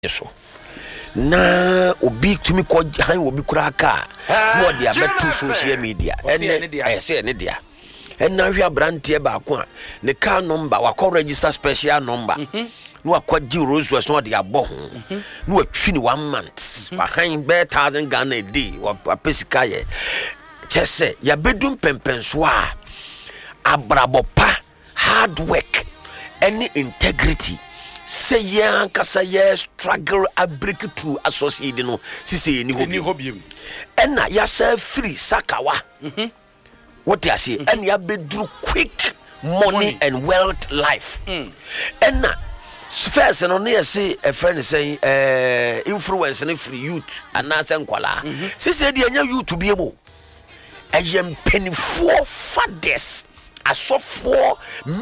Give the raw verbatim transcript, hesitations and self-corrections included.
so na obi tumi ko han obi kura ka no dia betu social media ene ese ne dia ena hwe abrante ba ko a ne car number wa ko register special number no akwaji rose was no dia abo ho no atwi ni one month wa han be one thousand Ghana a day wa pesika ye chese ya bedum pempenso a abrabopa hard work any integrity say yan kasa ye struggle a break through associate no sisi ni hobby and na ya say free sakawa mhm what you say and ya bedru quick money, money and wealth life mm. And na first no na say a friend say eh influence no free youth and na say nkwala sisi de anya youth bi ebo ayem penifo fathers asofo